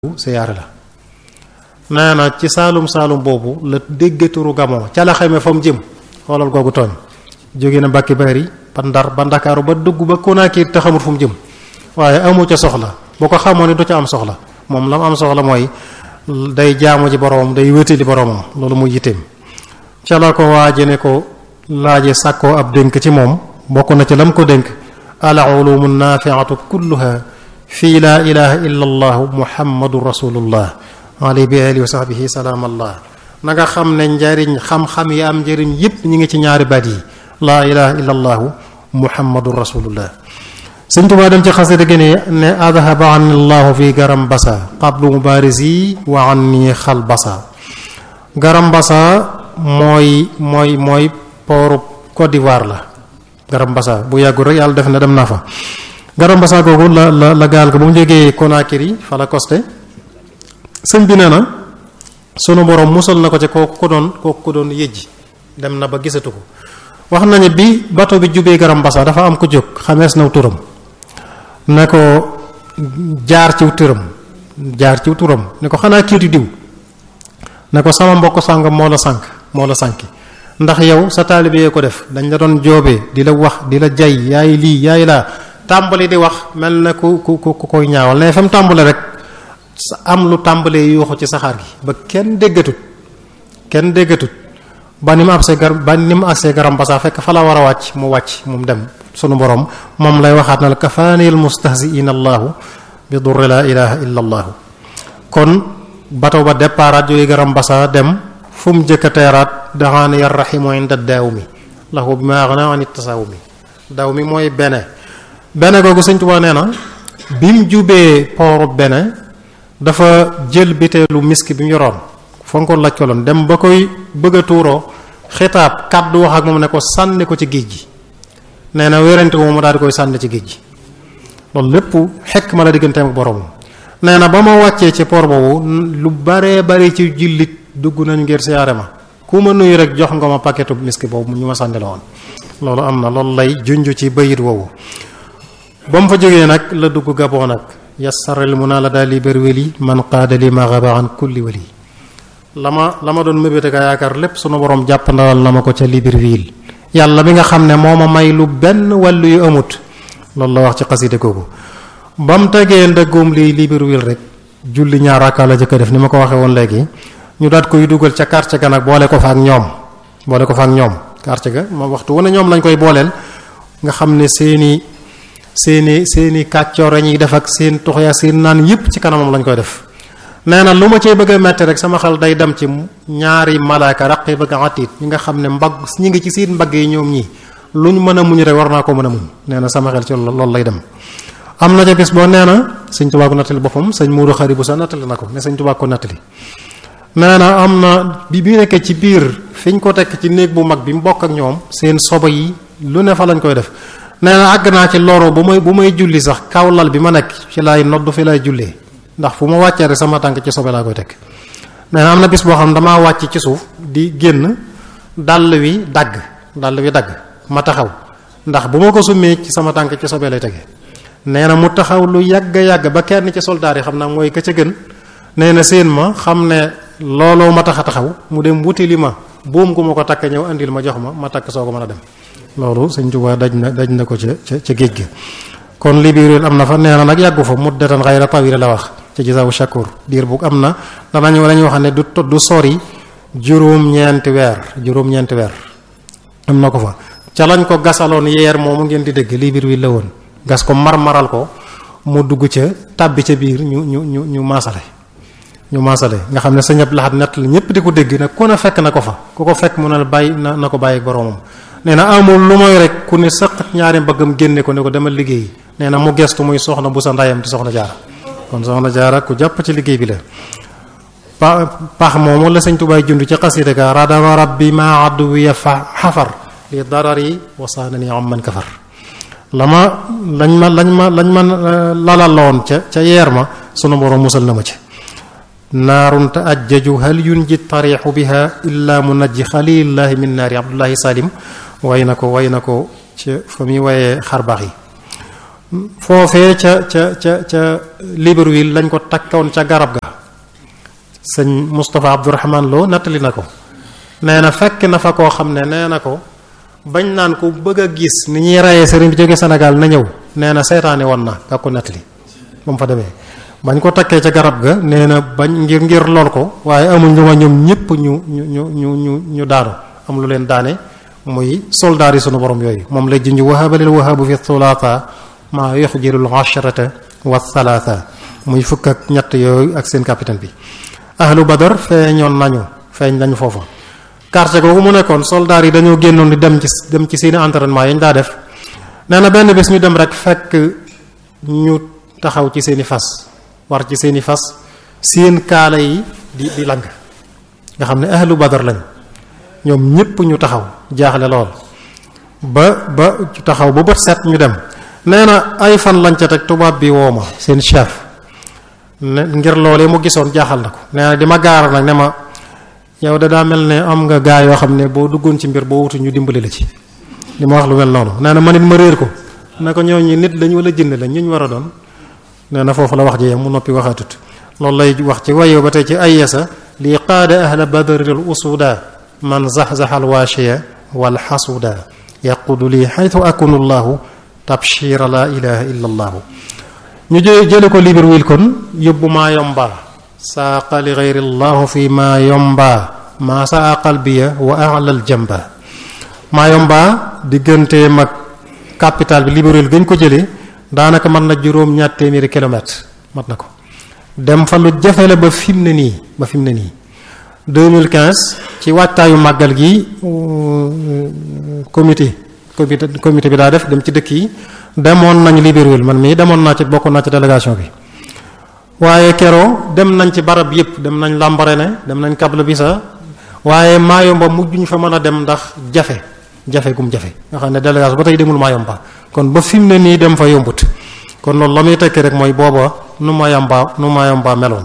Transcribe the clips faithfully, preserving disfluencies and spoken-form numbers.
siyaare la nee na ci saalum saalum boobu la dégg turu gamoo ca la xamee fa mu jëm xoolal googu tooñ jóge na Mbàkke Bari ba Ndar ba Ndakaaru ba dugg ba Konaakiri te xamul fu mu jëm waaye amu ca soxla boo ko xamoon ni du ca am soxla moom la mu am soxla mooy day jaamu ji boroomam day wéetali boroomam loolu muy yitteem ca la ko waaje ne ko laaje sàkkoo ab dénk ci moom bokk na ci lam ko dénk al ulumu naafiatu kulluha fii laa ilaha illa allahu muhammadu rasulullah alayhi bi alihi wa sahbihi salaam allah na nga xam ne njariñ xam-xam yi am njariñ yépp ñi ngi ci ñaari baat yi laa ilaha illa allahu muhammadu rasulullah sëñ Tuubaa dem ci xasida gi ne ne adhaba an allahu fi garam basa qablu mubarisi wa anni xal basa garam basa mooy mooy mooy pooru Côte d'Ivoire la garam basa bu yàggul rek yàlla def na dem naa fa garam basa googu la la la gaal ko ba mu jógee Conakry fa la costé sëñ bi nee na sunu borom musal na ko ci kooku ko doon kooku ko doon yëjji dem na ba gisatu ko wax nañu bi bato bi jubee garam basa dafa am ko jóg xamees naw turam ne ko jaar ciw turam jaar ciw turam ne ko xanaa kiitu diw ne ko sama mbokk sàng moo la sànk moo la sànki ndax yow sa taalibe yee ko def dañ la doon joobee di la wax di la jay yaay lii yaay laa tàmbali di wax mel na ku ku ku koy ñaawal ne fa mu tàmbale rek am lu tàmbalee yuuxu ci saxaar gi ba kenn déggatut kenn déggatut ba ni mu agsee gar ba ni mu agsee garam basa fekk fa la war a wàcc mu wàcc mu dem sunu borom moom lay waxaat na la kafaanil mustahziin allahu bi durri laa ilaha illa allahu kon bato ba départ jóge garam basa dem fu mu jëkk a teeraat daxaana yar rahimu inda daaw mi lahu bi ma agna an tasaaw mi daaw mi mooy bene bene googu sëñ Tuubaa nee na bi mu jubee pooru bene dafa jël biteelu miski bi mu yoroon fonkoon laj koloon dem ba koy bëgg a tuuroo xitaab kàddu wax ak moom ne ko sànni ko ci géej gi nee na wérante moom mu daal di koy sànni ci géej gi loolu lépp xekk ma la digganteem ak boroomam nee na ba ma wàccee ci poor boobu lu baree bari ci jullit dugg nañu ngir siyaare ma ku ma nuyu rek jox nga ma paquetu miski boobu ñu ma sànni la woon loolu am na loolu lay junj ci bayit woowu ba mu fa jógee nag la dugg Gabon nag yassaril mu naa la daal li bër weli man qaada li ma xaba an kulli wali la ma la ma doon mébéte ka yaakaar lépp sunu borom jàpp ndawal na ma ko ca Libreville yàlla mi nga xam ne moo ma may lu benn wàllu yu amut loolu la wax ci xaside googu ba mu tegee ndëggoom lii Libreville rek julli ñaar rakka la jëkk def ni ma ko waxee woon léegi ñu daat koy dugal ca quartier ga nag boole ko fa ak ñoom boole ko fa ak ñoom quartier ga ma waxtu wu ne ñoom lañ koy booleel nga xam ne seeni seeni seeni kàccoor ñuy def ak seen tuxya seen naan yépp ci kanamam lañ koy def nee na lu ma cee bëgg a metti rek sama xel day dem ci ñaari malaaka raqib ak atiid ñi nga xam ne mbagg ñi ngi ci seen mbagg yi ñoom ñii luñ mën a muñ rek war naa ko mën a muñ nee na sama xel ci loolu lay dem am na ca bis boo nee na sëñ Tuubaa ko nattali boppam sëñ Muudu Xari bu sa nattali na ko ne sëñ Tuubaa ko nattali nee na am na bi bi nekkee ci biir fi ñu ko tekk ci néeg bu mag bi mu bokk ak ñoom seen soba yi lu ne fa lañ koy def nee na àgg naa ci loro bu may bu may julli sax kaw lal bi ma nekk ci laay noddu fi laay jullee ndax fu ma wàccee rek sama tànk ci sobe laa koy teg nee na am na bis boo xam ne damaa wàcc ci suuf di génn dàll wi dagg dàll wi dagg ma taxaw ndax bu ma ko summee ci sama tànk ci sobe lay tege nee na mu taxaw lu yàgg yàgg ba kenn ci soldaar yi xam naa mooy ka ca gën nee na seen ma xam ne looloo ma tax a taxaw mu dem wuti li ma buum gu ma ko takk ñëw andil ma jox ma ma takk soo ko mën a dem loolu sëñ Tuubaa daj na daj na ko ca ca ca géej gi kon Libreville am na fa nee na nag yàggu fa muddatan xayra tawila la wax ci Jazaawu Shakur diir bu am na danañu dañuy wax ne du du sori juróom-ñeenti weer juróom-ñeenti weer am na ko fa ca lañ ko gasaloon yeer moomu ngeen di dégg Libreville la woon gas ko marmaral ko mu dugg ca tàbbi ca biir ñu ñu ñu ñu maasale ñu maasale nga xam ne sa ñëpp laxat nett la ñëpp di ko dégg nag ku ne fekk na ko fa ku ko fekk mu ne bàyyi na na ko bàyyi ak boroomam nee na amul lu mooy rek ku ne sëq ñaari mbaggam génne ko ne ko demal liggéey nee na mu gestu muy soxna bu sa ndayam di soxna jaara kon soxna jaara ku jàpp ci liggéey bi la pa pax moomu la sëñ Tubaay jund ci xasida ka radama rabbi ma aduwiya fa xafar li darari wasaanani am man kafar la ma lañ ma lañ ma lañ ma lalaloon ca ca yeer ma sunu borom musal na ma ci naarun ta ajjaju hal yunji tarixu biha illa munajji xalilillahi min naari abdullahi salim way na ko way na ko ci fa muy wayee xarbaax yi foofee ca ca ca ca Libreville lañ ko takkoon ca garab ga. sëñ Moustapha Abdourahman Lo nattali na ko nee na fekk na fa koo xam ne nee na ko bañ naan ko bëgg a gis ni ñuy rayee sëriñ bi jóge Sénégal na ñëw nee na seetaane woon na nga ko nattali ba mu fa demee bañ ko takkee ca garab ga nee na bañ ngir ngir lool ko waaye amuñ lu ma ñoom ñëpp ñu ñu ñu ñu ñu ñu daanu am lu leen daane muy soldaar yi sunu borom yooyu moom la junj wahaba lil wahabu fi thulaatha maa yuxjirul asharata wa thalatha muy fukk ak ñett yooyu ak seen capitaine bi. ahlu badar feeñoon nañu feeñ nañu foofa quartier googu mu nekkoon soldaar yi dañoo génnoon di dem ci dem ci seeni entraînement yañ daa def nee na benn bés ñu dem rek fekk ñu taxaw ci seeni fas war ci seeni fas seen kaala yi di di lang nga xam ne ahlu badar lañ ñoom ñépp ñu taxaw jaaxle lool ba ba taxaw ba bët set ñu dem nee na ay fan lañ ca teg tubaab bi woo ma seen chef ne ngir loolee mu gisoon jaaxal na ko nee na di ma gaara nag ne ma yow da daa mel ne am nga gaa yoo xam ne boo duggoon ci mbir boo wutu ñu dimbali la ci li ma wax lu mel noonu nee na ma nit ma réer ko ne ko ñooñu nit lañ wala jënd lañ ñu ñu war a doon nee na foofu la wax ji yem mu noppi waxaatut loolu lay wax ci wayo ba tey ci ay yasa lii qaada ahla badril usuda man zaxzaxa alwaashiya wal xasuda yaqudu lii xaytu akunu llahu tabshira la ilaha illa allahu ñu jë jële ko Libreville kon yóbbu maa yomba saaqa li gayri llahu fi maa yomba maa saa qalbiya wa alal jamba maa yomba diggante mag capital bi Libreville gañ ko jëlee daanaka mën na juróom ñaar téeméeri kilomètre mat na ko dem fa lu jafe la ba fi mu ne nii ba fi mu ne nii deux mille quinze ci waajtaayu màggal gi comité comité comité bi daa def dem ci dëkk yi demoon nañ Libreville man mii demoon naa ci bokkoon naa ci délégation bi waaye keroo dem nañ ci barab yépp dem nañ Lambaréné dem nañ Kabla-Bissa waaye Mayomba mujjuñ fa mën a dem ndax jafe jafe gum jafe nga xam ne délégation ba tey demul Mayomba kon ba fi mu ne nii dem fa yombut kon loolu la muy tekki rek mooy booba nu Mayomba nu Mayomba meloon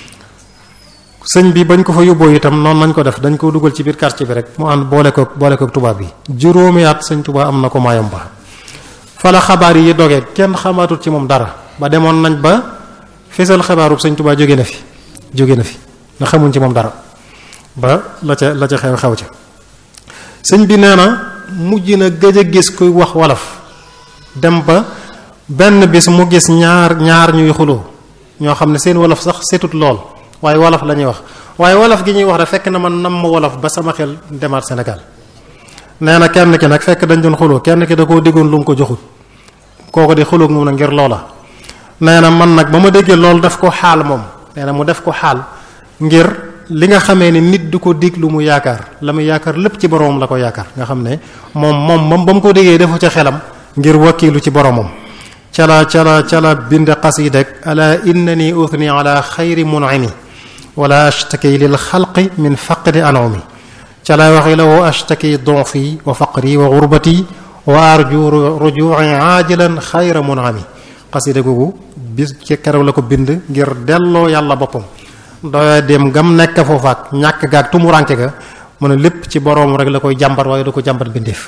sëñ bi bañ ko fa yóbboo itam noonu nañ ko def dañ ko dugal ci biir quartier bi rek mu ànd boole ko boole ko tubaab bi juróomi at sëñ Tuubaa am na ko Mayomba fa la xabaar yi dogee kenn xamaatut ci moom dara ba demoon nañ ba fesal xabaarub sëñ Tuubaa jóge na fi jóge na fi nga xamuñ ci moom dara ba la ca la ca xew xew ca sëñ bi nee na mujj na gëj a gis kuy wax wolof dem ba benn bis mu gis ñaar ñaar ñuy xuloo ñoo xam ne seen wolof sax setut lool waaye wolof la ñuy wax waaye wolof gi ñuy wax rek fekk na man nam ma wolof ba sama xel demaat Sénégal nee na kenn ki nag fekk dañ doon xuloo kenn ki da koo diggoon lu mu ko joxut kooku di xulóog moom nag ngir loola nee na man nag ba ma déggee loolu def ko xaal moom nee na mu def ko xaal ngir li nga xamee ne nit du ko dig lu mu yaakaar la mu yaakaar lépp ci boromam la ko yaakaar nga xam ne moom moom moom ba mu ko déggee defu ca xelam ngir wakkiilu ci boromam cala cala cala bind xasiida ak ala innani uthni ala xayri mun'imi wala ashtaki lil xalqi min faqdi an'ami cala waxi la woo ashtaki du'fi wa faqri wa gurbati wa arju ruju'i ajilan xayra mun'ami xasiida googu bis ci keroog la ko bind ngir delloo yàlla boppam doya dem gam nekk foofaak ñàkk gaag tumuranke ga mu ne lépp ci boroom rek la koy jàmbat waaye du ko jàmbat bindeef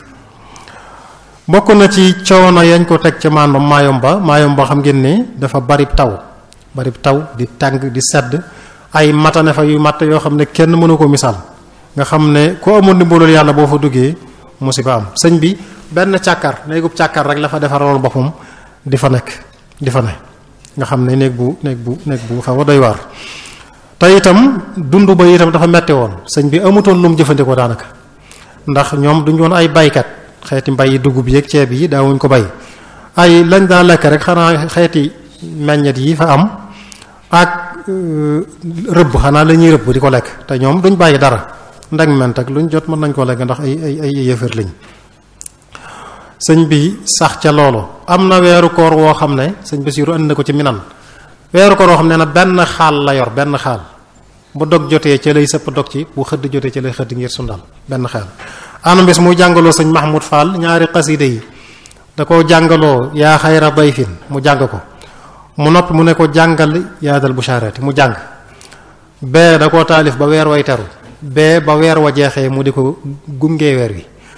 bokk na ci coono yañ ko teg ca maanaam Mayomba Mayomba xam ngeen ne dafa bari taw bari taw di tàng di sedd ay matane fa yu matt yoo xam ne kenn mënu ko misaal nga xam ne ku amoon ndimbalul yàlla boo fa duggee musiba am sëñ bi benn càkkar néegub càkkar rek la fa defaroon boppam di fa nekk di fa ne nga xam ne néeg bu néeg bu néeg bu xaw a doy waar te itam dund ba itam dafa metti woon sëñ bi amutoon lu mu jëfandikoo daanaka ndax ñoom duñ woon ay baykat xeeti mbay yi dugub yeeg ceeb yi daawuñ ko bay ay lañ daa lekk rek xanaa xeeti meññet yi fa am ak rëbb xanaa la ñuy rëbb di ko lekk te ñoom duñ bàyyi dara ndeg ment ak luñ jot mën nañ ko lekk ndax ay ay ay yëfër lañ sëñ bi sax ca loolu am na weeru koor woo xam ne sëñ Basiiru andi na ko ci minan weeru koor woo xam ne na benn xaal la yor benn xaal bu dog jotee ca lay sëpp dog ci bu xëdd jotee ca lay xëdd ngir sundal benn xaal anam bis muy jàngaloo sëñ Mahmoud Fall ñaari xasida yi da ko jàngaloo yaa xayra bayfin mu jàng ko mu noppi mu ne ko jàngal yaadal bushaarati mu jàng bee da koo taalif ba weer way teru bee ba weer wa jeexee mu di ko gungee weer wi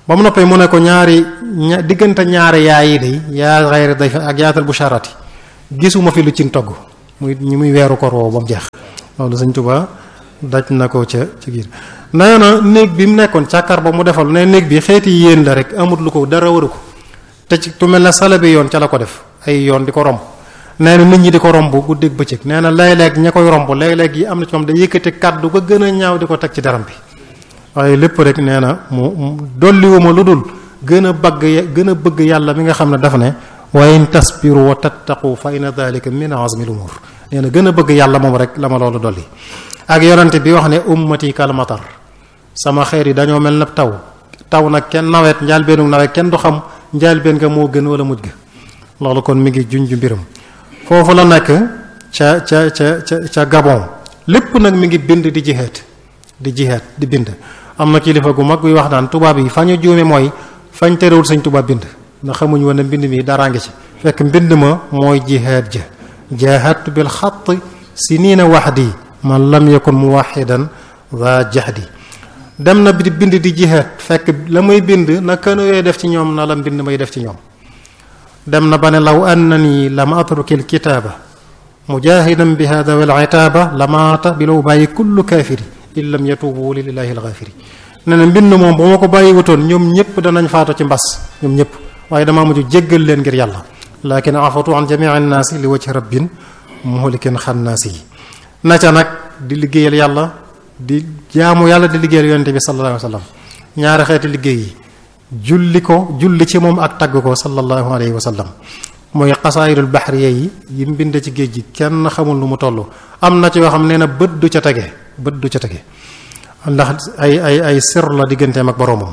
ba mu noppee mu ne ko ñaari diggante ñaari yaay yi day yaa xayri day ak yaatal busharati gisuma fi lu ci togg muy ñu muy weeru koor woowu ba mu jeex loolu Sëñ Tuubaa daj na ko ca ci biir nee na néeg bi mu nekkoon càkkar ba mu defal ne néeg bi xeeti yéen la rek amut lu ko dara waru ko te ci tu mel ne sala bi yoon ca la ko def ay yoon di ko romb nee na nit ñi di ko romb guddeeg bëccëg nee na léeg-léeg ña koy romb léeg-léeg yi am na ci moom da yëkkati kàddu ko gën a ñaaw di ko teg ci daram bi waaye lépp rek nee na mu dolliwuma lu dul gën a bëgg gën a bëgg yàlla mi nga xam ne dafa ne wa in tasbiru wa tattaqu fa inna dhalika min azmi al umur nee na gën a bëgg yàlla moom rek la ma loolu dolli ak yonante bi wax ne ummati kal matar sama xeer yi dañoo mel na taw taw nag kenn nawet njaalbeenu nawet kenn du xam njaalbeen nga moo gën wala mujj ga loolu kon mi ngi junj mbiram foofu la nekk ca ca ca ca ca Gabon lépp nag mi ngi bind di jihaad di jihaad di bind am na kilifa gu mag buy wax daan tubaab yi fa ñu juume mooy fañ terewul Sëñ Tuubaa bind ndax xamuñ woon ne mbind mi daraa ngi ci fekk mbind ma mooy jihaad ja jahadtu bil xatt siniina wahdi man lam yakun muwahidan za jahdi dem na di bind di jihaad fekk la may bind na kanu yooy def ci ñoom na la mbind may def ci ñoom dem na ba ne law annani lam atruki al kitaaba mujahidan bi hada wal itaaba lamaata bi law bàyyi kullu kaafiri in lam yatubu lillahi al ghafiri ne na mbind moom bu ma ko bàyyi wutoon ñoom ñëpp danañ faatu ci mbas ñoom ñëpp waaye damaa mujj jéggal leen ngir yàlla lakin afatu an jamii annaasi li wajhi rabbin muhlikin xannaasi yi na ca nag di liggéeyal yàlla di jaamu yàlla di liggéeyal yonente bi sallallahu alayhi wa sallam ñaari xeeti liggéey yi julli ko julli ci moom ak tagg ko sallallahu alayhi wa sallam mooy xasaayidul baxriya yi yi mbind ci géej gi kenn xamul lu mu toll am na ci yoo xam nee na bët du ca tege bët du ca tege ndax ay ay ay sir la digganteem ak boroomam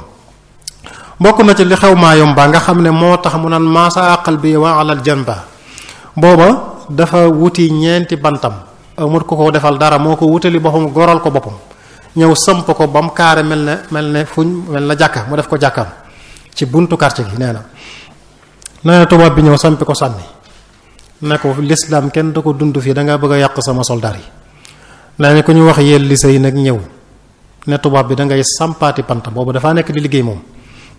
bokk na ci li xew Maayomba nga xam ne moo tax mu naan maasa qalbi wa alal janba booba dafa wuti ñeenti bantam amut ko ko defal dara moo ko wutali boppam goral ko boppam ñëw samp ko ba mu kaare mel ne mel ne fuñ mel na jàkka mu def ko jàkkaam ci buntu quartier gi nee na nee na tubaab bi ñëw sampi ko sànni ne ko l'islam kenn da ko dund fii dangaa bëgg a yàq sama soldaar yi nee na ku ñu wax yel li say nag ñëw ne tubaab bi dangay sampaati panta boobu dafaa nekk di liggéey moom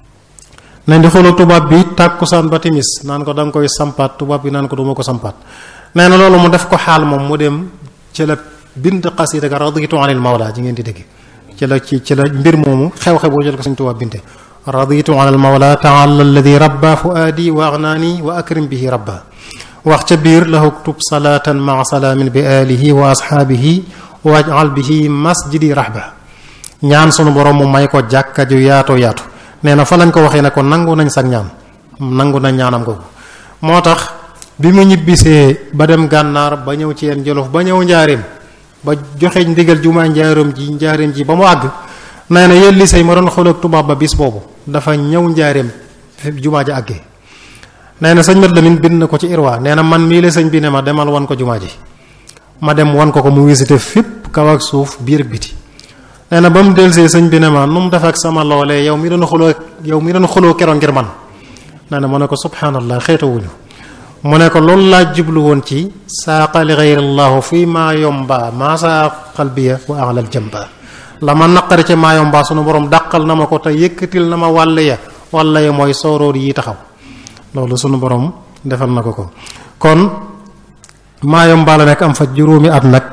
nañ di xoolal tubaab bi tàkkusaan ba timis naan ko da nga koy sampaat tubaab bi naan ko duma ko sampaat nee na loolu mu def ko xaal moom mu dem ci la bind xasida ga raditu anil mawla ji ngeen di dégg ci la ci ci la mbir moomu xew-xew boo jël ko Sëñ Tuubaa binte raditu anil mawla taala alladi rabba fuaadi wa agnaani wa akrim bihi rabba wax ca biir lahu ktub salatan maa salaamin bi alihi wa ashaabihi wajal bihi masjidi rahba ñaan sunu borom mu may ko jàkka ju yaatoo yaatu nee na fa lañ ko waxee ne ko nangu nañ sax ñaan nangu nañ ñaanam googu moo tax bi mu ñibbisee ba dem gànnaar ba ñëw ci yeen jolof ba ñëw njaareem ba joxe ndigal jumaa njaareem ji njaareem ji ba mu àgg nee na yéen lisey ma doon xool ak tubaab ba bis boobu dafa ñëw njaareem jumaa ji àggee nee na sëñ Mat Lamin bind na ko ci irwa nee na man mii la sëñ bi ne ma demal wan ko jumaa ji ma dem wan ko ko mu visité fépp kaw ak suuf biir ak biti nee na ba mu delsee sëñ bi ne ma nu mu def ak sama loolee yow mi doon xuloo yow mi doon xuloo keroog ngir man nee na mu ne ko subhanallah xeetawuñu mu ne ko loolu laa jublu woon ci saaqa li gayrillahu fii maa yomba maasa qalbiya wa alal jamba la ma naqari ca maa yomba sunu borom dàqal na ma ko te yëkkatil na ma wàll ya wàll ya mooy sooroor yi taxaw loolu sunu borom defal na ko ko kon maa yomba la nekk am fa juróomi at nag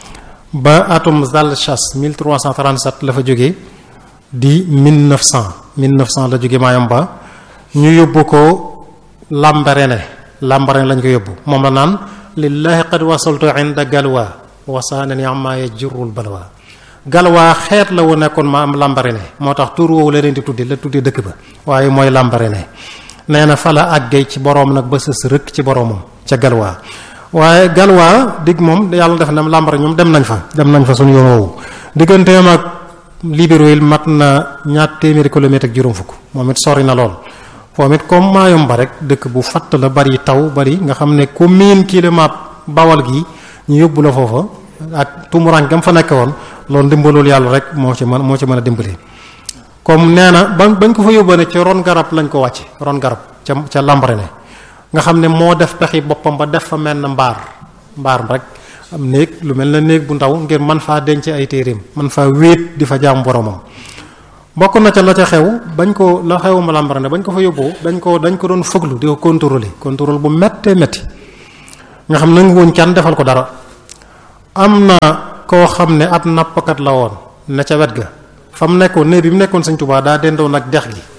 ba atum Zalchas mille trois cent trente-sept la fa jógee di mille neuf cent mille neuf cent la jógee Mayomba ñu yóbbu ko Lambaréné Lambaréné lañ ko yóbbu moom la naan lillahi qad wasaltu inda galwa wasaanani amma yajurul balwa galwa xeet la wu nekkoon ma am Lambaréné moo tax tur woowu la leen di tudde la tudde dëkk ba waaye mooy Lambaréné nee na fa la àggee ci boroom nag ba sës rëkk ci boroomam ca galwa waaye galwaa dig moom yàlla def na làmbara ñoom dem nañ fa dem nañ fa suñu yoon woowu digganteem ak Libreville mat na ñaar téeméeri kilomètre ak juróom fukk moom it sori na lool foofu it comme Mayomba rek dëkk bu fatt la bari taw bari nga xam ne ku miin kilomètre bawal gi ñu yóbbu la foofa ak tumuraañ gam fa nekk woon loolu dimbalul yàlla rek moo ci mën moo ci mën a dimbali comme nee na ba bañ ko fa yóbbu ne ci ron garab lañ ko wàcce ron garab ca ca Lambaréné nga xam ne moo def pexi boppam ba def fa mel na mbaar mbaar rek am néeg lu mel na néeg bu ndaw ngir man faa denc ay téeréem man faa wéet di fa jaam boromam bokk na ca la ca xew bañ ko la xew ma Lambaréné bañ ko fa yóbbu dañ ko dañ ko doon fëglu di ko contrôler contrôle bu méttee métti nga xam nangu wuñ kenn defal ko dara. am na koo xam ne ab nappkat la woon ne ca wet ga fa mu nekkoon ne bi mu nekkoon Sëñ Tuubaa daa dendoon ak dex gi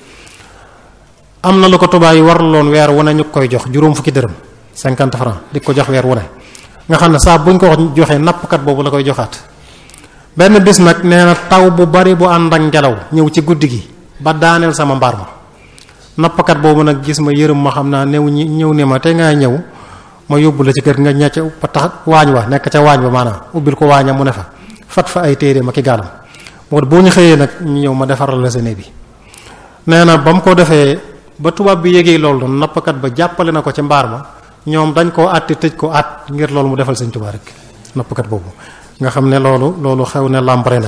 am na lu ko tubaab yi warloon weer wu ne ñu koy jox juróom fukki dërëm cinquante francs di ko jox weer wu ne nga xam ne saa buñ ko joxee nappkat boobu la koy joxaat. benn bis nag nee na taw bu bari bu ànd ak ngelaw ñëw ci guddi gi ba daaneel sama mbaar ma nappkat boobu nag gis ma yërëm ma xam naa new ñi ñëw ne ma te ngaa ñëw ma yóbbu la ci kër nga ñecc ba tax waañ wa nekk ca waañ ba maanaam ubbil ko waaña mu ne fa fat fa ay téere ma ki gaalam moo boo ñu xëyee nag ñu ñëw ma defaral la sa néeg bi. nee na ba mu ko defee ba tubaab bi yégee loolu doon nappkat ba jàppale na ko ci mbaar ma ñoom dañ koo àtte tëj ko at ngir loolu mu defal Sëñ Tuubaa rek nappkat boobu nga xam ne loolu loolu xew ne Lambaréné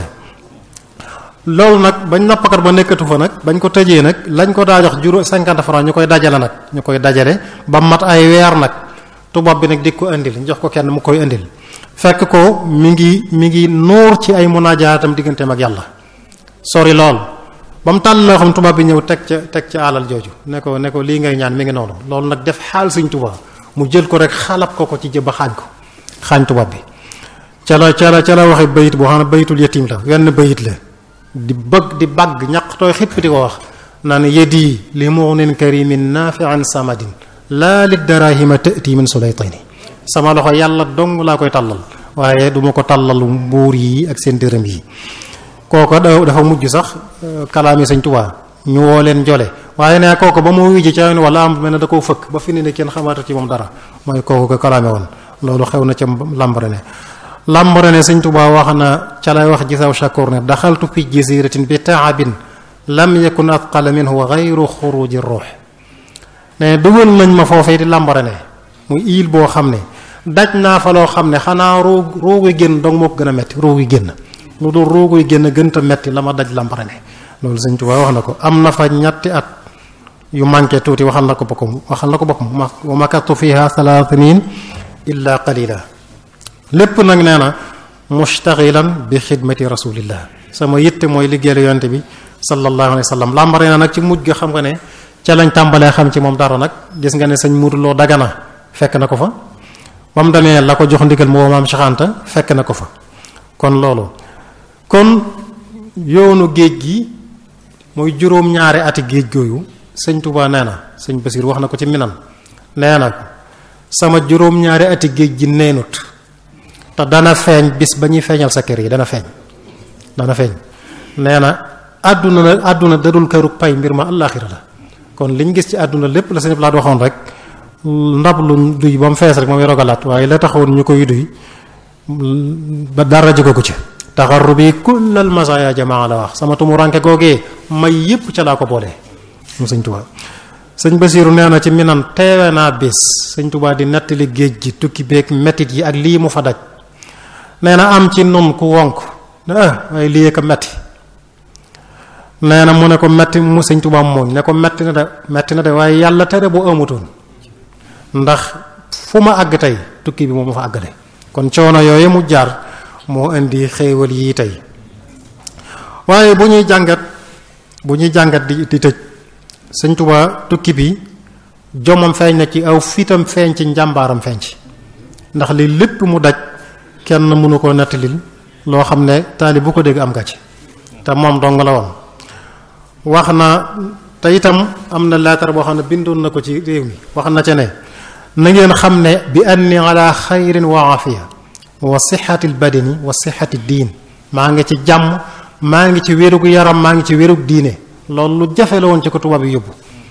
loolu nag bañ nappkat ba nekkatu fa nag bañ ko tëjee nag lañ ko daa jox juróom cinquante francs ñu koy dajale nag ñu koy dajale ba mat ay weer nag tubaab bi nag di ko indil jox ko kenn mu koy indil fekk ko mi ngi mi ngi nuur ci ay munajaatam digganteem ak yàlla sori lool ba mu tàll loo xam tubaab bi ñëw teg ca teg ca alal jooju ne ko ne ko lii ngay ñaan mi ngi noonu loolu nag def xaal Sëñ Tuubaa mu jël ko rek xalab ko ko ci jëba xaañ ko xaañ tubaab bi ca la ca la ca la waxe bayit boo xam ne bayitul yatim la wenn bayit la di bëgg di bagg ñaq tooy xipp di ko wax naan yedi li mu'nin karimin nafi'an samadin laa li darahima tati min sulaytini sama loxo yàlla dong laa koy tàllal waaye du ma ko tàllalu mbuur yi ak seen dërëm yi kooko dafa mujj sax kalaami Sëñ Tuubaa ñu woo leen jole waaye ne kooko ba mu wujji ca yoon wala am mel ne da koo fëkk ba fi ne ne kenn xamaata ci moom dara mooy kooku ko kalaame woon loolu xew na ca Lambaréné Lambaréné Sëñ Tuubaa wax na ca lay wax gisaw shakur ne daxaltu fi jaziratin bi taabin lam yakun atqala minhu ghayru xuruji ruux ne dugal nañ ma foofee di Lambaréné muy île boo xam ne daj naa fa loo xam ne xanaa roog rooguy génn dong moo ko gën a metti rooguy génn lu dul rooguy génn gënta metti la ma daj Lambaréné loolu Sëñ Tuubaa wax na ko am na fa ñetti at yu manqué tuuti waxal na ko boppam waxal na ko boppam wa makatu fiha thalathin illa qalila lépp nag nee na mustaxilan bi xidmati rasulillah sama yitte mooy liggéeyal yonte bi sallallahu alayhi wa sallam Lambaréné nag ci mujj ga xam nga ne ca lañ tàmbalee xam ci moom dara nag gis nga ne Sëñ Muudu Lo Dagana fekk na ko fa ba mu demee la ko jox ndigal moo maam Cheikh Anta fekk na ko fa kon loolu kon yoonu géej gi muy juróom-ñaari ati géej gooyu Sëñ Tuubaa nee na Sëñ Basiir wax na ko ci Minan nee na sama juróom-ñaari ati géej gi neenut te dana feeñ bis ba ñuy feeñal sa kër yi dana feeñ dana feeñ nee na àdduna la àdduna dadul kërug pay mbir ma àllaaxira la kon liñ gis ci àdduna lépp la Sëñ Blaat waxoon rek ndab lu duy ba mu fees rek moom i rogalaat waaye la taxawoon ñu koy duy ba dara jóge ko ci taxarrubi kullal masaaya jamaa la wax sama tumuranke googee may yépp ca laa ko boolee mu Sëñ Tuubaa Sëñ Basiiru nee na ci Minan teewe naa bis Sëñ Tuubaa di nettali géej gi tukki beeg mettit yi ak lii mu fa daj nee na am ci nun ku wonk ne ah waaye lii ko metti nee na mu ne ko metti mu Sëñ Tuubaa mooñ ne ko metti na de metti na de waaye yàlla tere boo amutoon ndax fu ma àgg tey tukki bi moo ma fa àggale kon coono yooyu mu jaar moo indi xéewal yii tey waaye bu ñuy jàngat bu ñuy jàngat di di tëj Sëñ Tuubaa tukki bi jomam feeñ na ci aw fitam feeñ ci njàmbaaram feeñ ci ndax li lépp mu daj kenn mënu ko nettalil loo xam ne taali bu ko dégg am nga ci te moom dong la woon wax na te itam am na leetar boo xam ne bindoon na ko ci réew mi wax na ca ne na ngeen xam ne bi anni ala xayrin wa afiya wa sixati l badani wa sixati diin maa ngi ci jàmm maa ngi ci wérug yaram maa ngi ci wérug diine loolu lu jafe la woon ci ko tubaab yi yóbbu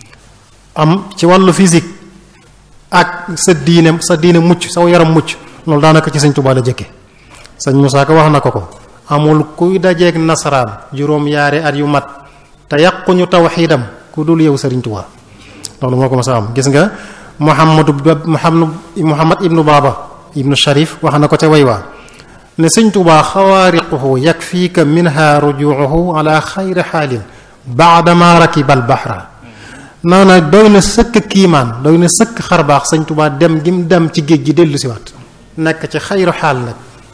am ci wàllu physique ak sa diine sa diine mucc saw yaram mucc loolu daanaka ci Sëñ Tuubaa la jëkke Sëñ Musaa Ka wax na ko ko amul kuy dajeeg nasaraan juróom-yaari at yu mat te yàquñu tawxiidam ku dul yow Sëriñ Tuubaa loolu moo ko ma sa am gis nga Muhammadu Muhammad Muhammad ibnu Baaba ibnu Sharif wax na ko ca way waa ne Sëñ Tuubaa xawaariquhu yakfiika minha rujuuhu ala xayri xaalin baadama rakiba al bahra naa na doy na sëkk kiimaan doy na sëkk xarbaax Sëñ Tuubaa dem gim dem ci géej gi dellu si waat nekk ci xayru xaal nag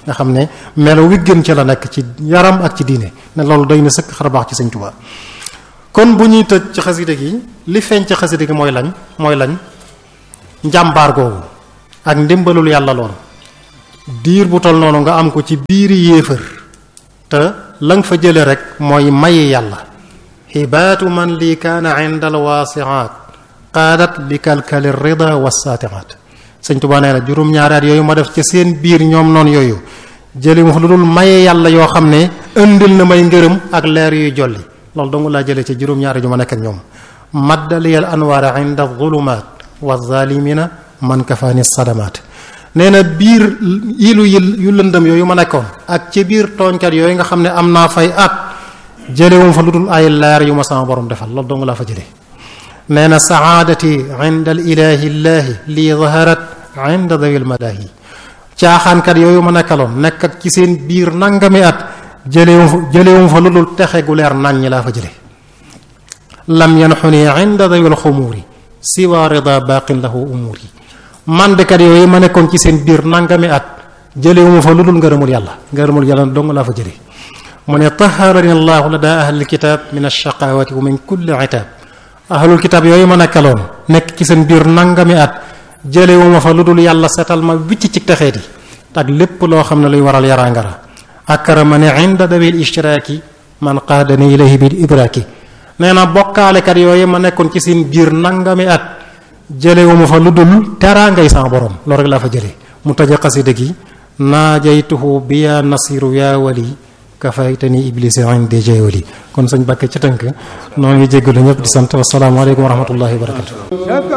nga xam ne melo wi gën ci la nekk ci yaram ak ci diine ne loolu doy na sëkk xar baax ci Sëñ Tuubaa kon bu ñuy tëj ci xasida gi li feeñ ci xasida gi mooy lañ mooy lañ njàmbaar googu ak ndimbalul yàlla lool diir bu tol noonu nga am ko ci biiri yéefër te la nga fa jële rek mooy mayi yàlla hibaatu man lii kaana inda alwaasiaat qaadat li kalkali rida wassaatiaat Sëñ Tuubaa nee na juróom-ñaari at yooyu ma def ci seen biir ñoom noonu yooyu jële ma fa lu dul maye yàlla yoo xam ne indil na may ngërëm ak leer yuy jolli loolu dong laa jëlee ci juróom-ñaari ju ma nekk ak ñoom maddaliyal anwaara inda zulumaat wa zalimina man kafaani sadamaat nee na biir ilu yu lëndëm yooyu ma nekkoon ak ci biir tooñkat yooyu nga xam ne am naa fay at jëlewum fa lu dul ay leer yu ma sama borom defal loolu dong laa fa jëlee nee na saadati inda al ilahi llahi lii zaharat inda dawil madahi caaxaankat yooyu ma nekkaloon nekk ak ci seen biir nangami at jëlewum fa jëlewum fa lu dul texe gu leer nañ ñi laa fa jële lam yanxuni inda dawil xumuuri siwa rida baqin lahu umuuri mandekat yooyu ma nekkoon ci seen biir nangami at jëlewuma fa lu dul ngërëmul yàlla ngërëmul yàlla dong laa fa jële mu ne taharani allahu la daa ahlil kitab min alshaqawati wa min kulli itab ahlul kitab yooyu ma nekkaloon nekk ci seen biir nangami at jëlewuma fa lu dul yàlla setal ma wicc ci texeeti ak lépp loo xam ne luy waral yaraangara akramani inda dawil ishtiraaki man qaadani ilayhi bil idraaki nee na bokkaalekat yooyu ma nekkoon ci seen biir nangami at jëlewuma fa lu dul teraangay sama borom loolu rek laa fa jële mu tëje xasida gi naajaytuhu bi yaa nasiru yaa wali kafaytani iblisi indi jawali kon sëñ Bakke ci tënk noo ngi jéggalu ñëpp di sant wassalaamu aleykum wa rahmatullahi wa barakatu